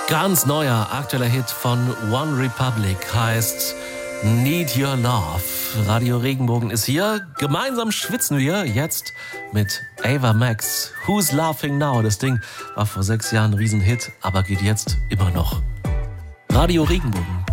Ganz neuer, aktueller Hit von One Republic heißt Need Your Love. Radio Regenbogen ist hier. Gemeinsam schwitzen wir jetzt mit Ava Max. Who's Laughing Now? Das Ding war vor 6 Jahren ein Riesenhit, aber geht jetzt immer noch. Radio Regenbogen.